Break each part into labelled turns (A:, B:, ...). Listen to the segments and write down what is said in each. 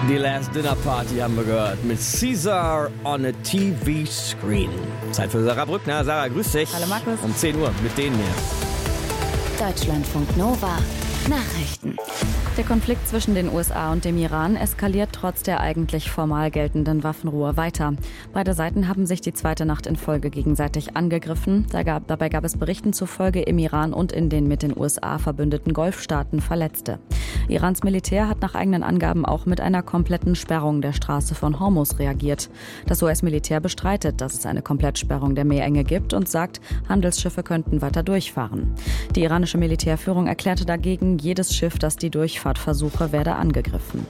A: Die Last Dinner Party haben wir gehört mit Caesar on a TV Screen. Zeit für Sarah Brückner. Sarah, grüß dich.
B: Hallo Markus.
A: Um 10 Uhr mit denen hier.
C: Deutschlandfunk Nova. Nachrichten.
B: Der Konflikt zwischen den USA und dem Iran eskaliert trotz der eigentlich formal geltenden Waffenruhe weiter. Beide Seiten haben sich die zweite Nacht in Folge gegenseitig angegriffen. Dabei gab es Berichten zufolge im Iran und in den mit den USA verbündeten Golfstaaten Verletzte. Irans Militär hat nach eigenen Angaben auch mit einer kompletten Sperrung der Straße von Hormuz reagiert. Das US-Militär bestreitet, dass es eine Komplettsperrung der Meerenge gibt und sagt, Handelsschiffe könnten weiter durchfahren. Die iranische Militärführung erklärte dagegen, jedes Schiff, das die Durchfahrt versuche, werde angegriffen.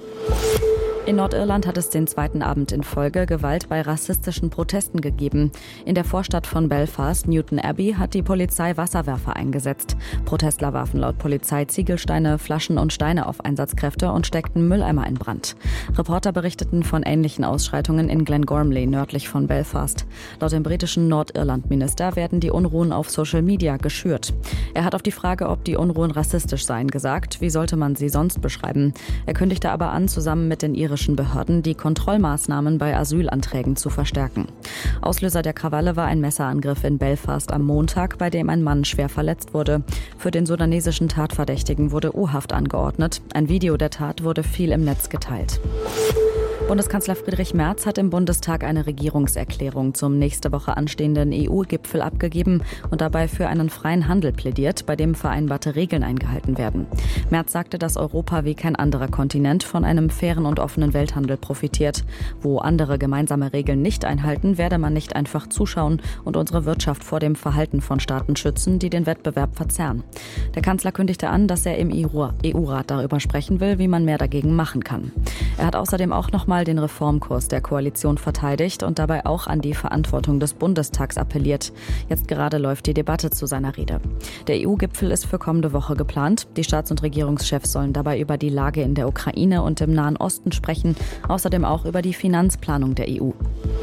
B: In Nordirland hat es den zweiten Abend in Folge Gewalt bei rassistischen Protesten gegeben. In der Vorstadt von Belfast, Newton Abbey, hat die Polizei Wasserwerfer eingesetzt. Protestler warfen laut Polizei Ziegelsteine, Flaschen und Steine auf Einsatzkräfte und steckten Mülleimer in Brand. Reporter berichteten von ähnlichen Ausschreitungen in Glengormley, nördlich von Belfast. Laut dem britischen Nordirland-Minister werden die Unruhen auf Social Media geschürt. Er hat auf die Frage, ob die Unruhen rassistisch seien, gesagt, wie sollte man sie sonst beschreiben. Er kündigte aber an, zusammen mit den irischen Behörden die Kontrollmaßnahmen bei Asylanträgen zu verstärken. Auslöser der Krawalle war ein Messerangriff in Belfast am Montag, bei dem ein Mann schwer verletzt wurde. Für den sudanesischen Tatverdächtigen wurde U-Haft angeordnet. Ein Video der Tat wurde viel im Netz geteilt. Bundeskanzler Friedrich Merz hat im Bundestag eine Regierungserklärung zum nächste Woche anstehenden EU-Gipfel abgegeben und dabei für einen freien Handel plädiert, bei dem vereinbarte Regeln eingehalten werden. Merz sagte, dass Europa wie kein anderer Kontinent von einem fairen und offenen Welthandel profitiert. Wo andere gemeinsame Regeln nicht einhalten, werde man nicht einfach zuschauen und unsere Wirtschaft vor dem Verhalten von Staaten schützen, die den Wettbewerb verzerren. Der Kanzler kündigte an, dass er im EU-Rat darüber sprechen will, wie man mehr dagegen machen kann. Er hat außerdem auch nochmal den Reformkurs der Koalition verteidigt und dabei auch an die Verantwortung des Bundestags appelliert. Jetzt gerade läuft die Debatte zu seiner Rede. Der EU-Gipfel ist für kommende Woche geplant. Die Staats- und Regierungschefs sollen dabei über die Lage in der Ukraine und im Nahen Osten sprechen, außerdem auch über die Finanzplanung der EU.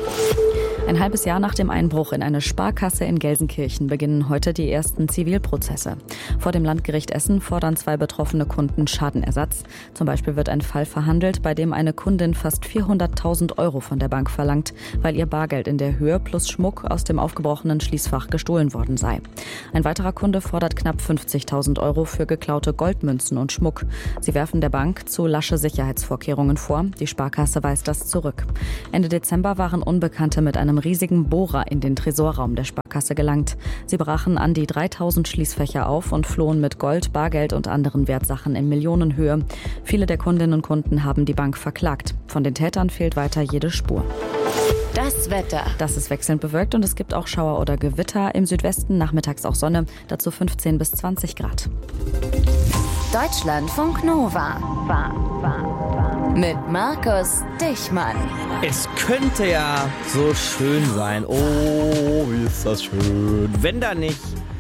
B: Ein halbes Jahr nach dem Einbruch in eine Sparkasse in Gelsenkirchen beginnen heute die ersten Zivilprozesse. Vor dem Landgericht Essen fordern 2 betroffene Kunden Schadenersatz. Zum Beispiel wird ein Fall verhandelt, bei dem eine Kundin fast 400.000 € von der Bank verlangt, weil ihr Bargeld in der Höhe plus Schmuck aus dem aufgebrochenen Schließfach gestohlen worden sei. Ein weiterer Kunde fordert knapp 50.000 € für geklaute Goldmünzen und Schmuck. Sie werfen der Bank zu lasche Sicherheitsvorkehrungen vor. Die Sparkasse weist das zurück. Ende Dezember waren Unbekannte mit einem riesigen Bohrer in den Tresorraum der Sparkasse gelangt. Sie brachen an die 3000 Schließfächer auf und flohen mit Gold, Bargeld und anderen Wertsachen in Millionenhöhe. Viele der Kundinnen und Kunden haben die Bank verklagt. Von den Tätern fehlt weiter jede Spur.
C: Das Wetter.
B: Das ist wechselnd bewölkt und es gibt auch Schauer oder Gewitter. Im Südwesten nachmittags auch Sonne, dazu 15 bis 20 Grad.
C: Deutschlandfunk Nova. Mit Markus Dichmann.
A: Es könnte ja so schön sein. Oh, wie ist das schön. Wenn da nicht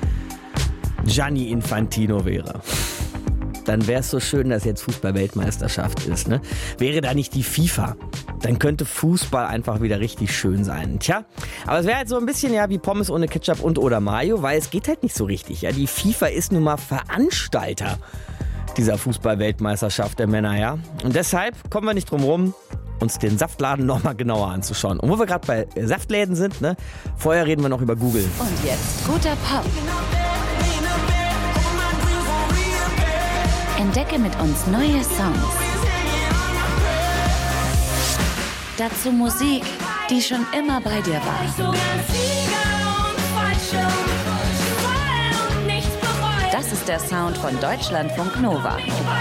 A: Gianni Infantino wäre. Dann wäre es so schön, dass jetzt Fußball-Weltmeisterschaft ist, ne? Wäre da nicht die FIFA, dann könnte Fußball einfach wieder richtig schön sein. Tja, aber es wäre halt so ein bisschen ja wie Pommes ohne Ketchup und oder Mayo, weil es geht halt nicht so richtig. Ja? Die FIFA ist nun mal Veranstalter dieser Fußball-Weltmeisterschaft der Männer, ja. Und deshalb kommen wir nicht drum rum, uns den Saftladen noch mal genauer anzuschauen. Und wo wir gerade bei Saftläden sind, ne? Vorher reden wir noch über Google.
C: Und jetzt guter Pop. Entdecke mit uns neue Songs. Dazu Musik, die schon immer bei dir war. Das ist der Sound von Deutschlandfunk Nova.